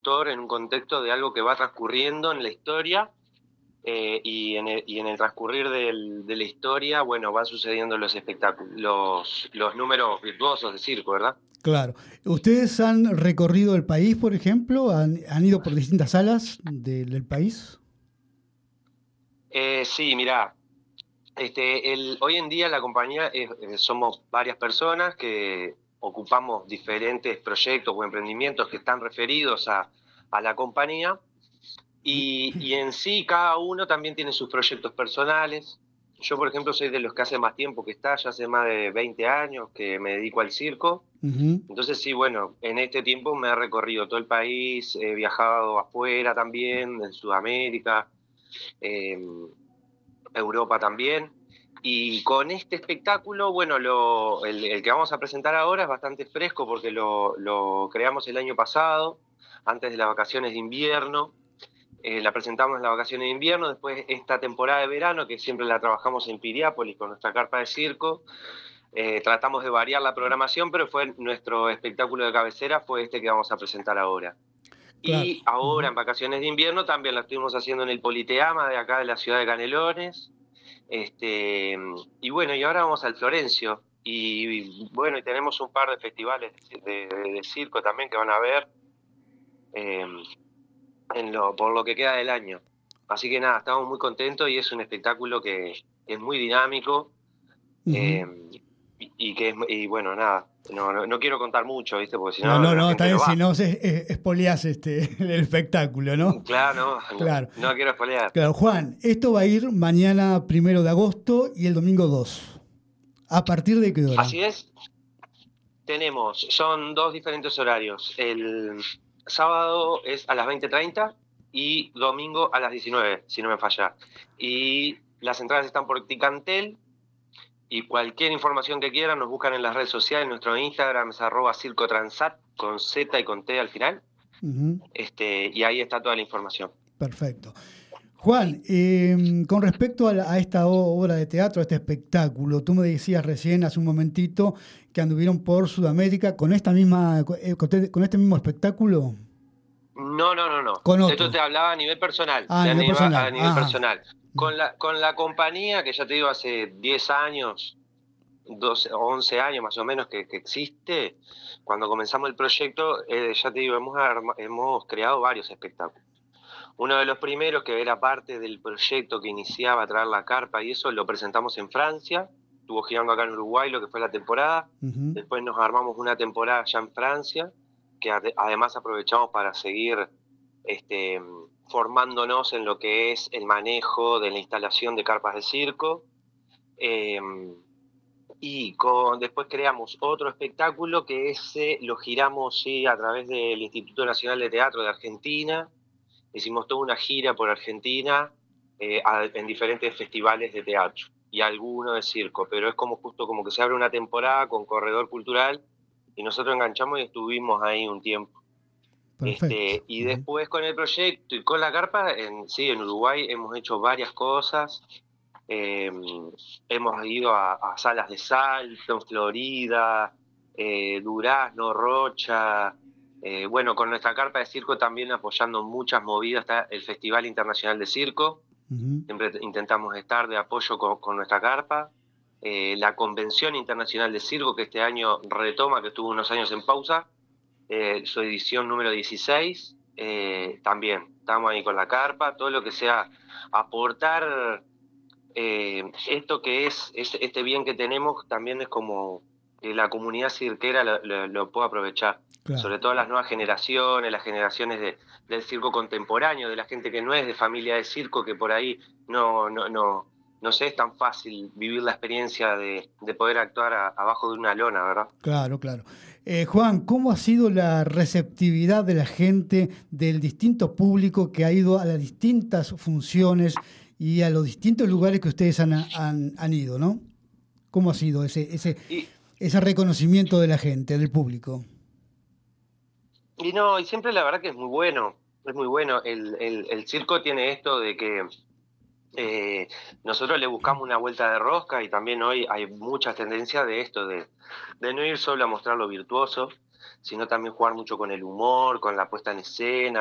autor en un contexto de algo que va transcurriendo en la historia, y en el transcurrir de la historia, bueno, van sucediendo los espectáculos, los números virtuosos de circo, ¿verdad? Claro. ¿Ustedes han recorrido el país, por ejemplo? ¿Han ido por distintas salas del país? Sí, mirá, hoy en día la compañía somos varias personas que ocupamos diferentes proyectos o emprendimientos que están referidos a la compañía. Y en sí, cada uno también tiene sus proyectos personales. Yo, por ejemplo, soy de los que hace más tiempo que está, ya hace más de 20 años que me dedico al circo. Ujú. Entonces, sí, bueno, en este tiempo me he recorrido todo el país, he viajado afuera también, en Sudamérica, en Europa también. Y con este espectáculo, bueno, el que vamos a presentar ahora es bastante fresco porque lo creamos el año pasado, antes de las vacaciones de invierno. La presentamos en las vacaciones de invierno, después esta temporada de verano, que siempre la trabajamos en Piriápolis con nuestra carpa de circo. Tratamos de variar la programación, pero fue nuestro espectáculo de cabecera, fue este que vamos a presentar ahora. Claro. Y ahora, Ujú. en vacaciones de invierno, también la estuvimos haciendo en el Politeama de acá de la ciudad de Canelones. Este, y bueno, y ahora vamos al Florencio. Y bueno, y tenemos un par de festivales de circo también que van a ver. eh, por lo que queda del año. Así que nada, estamos muy contentos y es un espectáculo que es muy dinámico, Ujú. eh, y bueno, nada, no quiero contar mucho, ¿viste? Porque si No, no no, la no, está gente bien, no si va. no espoliás el espectáculo, ¿no? Claro, Claro. no quiero spoilear. Claro, Juan, esto va a ir mañana 1 de agosto y el domingo 2. ¿A partir de qué hora? Así es, son dos diferentes horarios. El sábado es a las 20:30 y domingo a las 19, si no me falla. Y las entradas están por Ticantel. Y cualquier información que quieran nos buscan en las redes sociales. Nuestro Instagram es @circotransat con Z y con T al final. Ujú. Y ahí está toda la información. Perfecto. Juan, con respecto a esta obra de teatro, a este espectáculo, tú me decías recién, hace un momentito, que anduvieron por Sudamérica con esta misma, con este mismo espectáculo, No, no, no, no. con Esto otro. te hablaba a nivel personal, Ah, a nivel a personal. nivel Ajá. personal. Con la compañía, que ya te digo, hace 10 años, 12 o 11 años más o menos que existe, cuando comenzamos el proyecto, ya te digo, hemos creado varios espectáculos. Uno de los primeros, que era parte del proyecto que iniciaba a traer la carpa y eso, lo presentamos en Francia, estuvo girando acá en Uruguay lo que fue la temporada. Ujú. Después nos armamos una temporada allá en Francia, que además aprovechamos para seguir este, formándonos en lo que es el manejo de la instalación de carpas de circo. Eh, Después creamos otro espectáculo que ese lo giramos, sí, a través del Instituto Nacional de Teatro de Argentina. Hicimos toda una gira por Argentina, en diferentes festivales de teatro y alguno de circo, pero es como justo como que se abre una temporada con corredor cultural y nosotros enganchamos y estuvimos ahí un tiempo. Perfecto. Y Ujú. después con el proyecto y con la carpa, sí, en Uruguay hemos hecho varias cosas. eh, Hemos ido a salas de Salto, Florida, Durazno, Rocha. Bueno, con nuestra carpa de circo también apoyando muchas movidas. Está el Festival Internacional de Circo, Ujú. siempre intentamos estar de apoyo con nuestra carpa. La Convención Internacional de Circo, que este año retoma, que estuvo unos años en pausa, su edición número 16, también estamos ahí con la carpa, todo lo que sea aportar, esto que es este bien que tenemos, también es como que la comunidad cirquera lo pueda aprovechar, Claro. sobre todo las generaciones del circo contemporáneo, de la gente que no es de familia de circo, que por ahí no sé, es tan fácil vivir la experiencia de poder actuar abajo de una lona, ¿verdad? Claro, claro. Juan, ¿cómo ha sido la receptividad de la gente, del distinto público que ha ido a las distintas funciones y a los distintos lugares que ustedes han ido, ¿no? ¿Cómo ha sido Y, ese reconocimiento de la gente, del público? y no, y siempre la verdad que es muy bueno, es muy bueno. El circo tiene esto de que eh, nosotros le buscamos una vuelta de rosca y también hoy hay muchas tendencias de esto, de no ir solo a mostrar lo virtuoso, sino también jugar mucho con el humor, con la puesta en escena.